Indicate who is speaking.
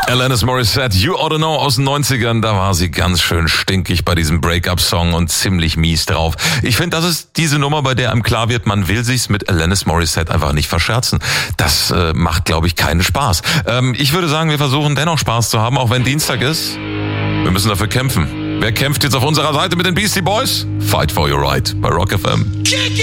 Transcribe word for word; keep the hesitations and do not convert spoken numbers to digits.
Speaker 1: Alanis Morissette, You Oughta Know aus den neunzigern, da war sie ganz schön stinkig bei diesem Break-up-Song und ziemlich mies drauf. Ich finde, das ist diese Nummer, bei der einem klar wird, man will sich's mit Alanis Morissette einfach nicht verscherzen. Das äh, macht, glaube ich, keinen Spaß. Ähm, ich würde sagen, wir versuchen dennoch Spaß zu haben, auch wenn Dienstag ist. Wir müssen dafür kämpfen. Wer kämpft jetzt auf unserer Seite mit den Beastie Boys? Fight for your right bei Rock F M.